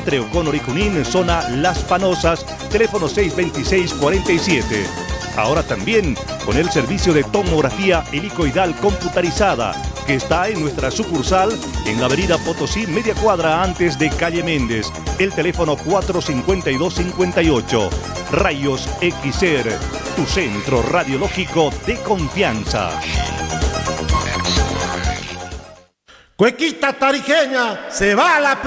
entre O'Connor y Junín, zona Las Panosas, teléfono 626-47. Ahora también con el servicio de tomografía helicoidal computarizada, que está en nuestra sucursal en la avenida Potosí, media cuadra antes de calle Méndez. El teléfono 452-58. Rayos XR, tu centro radiológico de confianza. Cuequita tarijeña, se va a la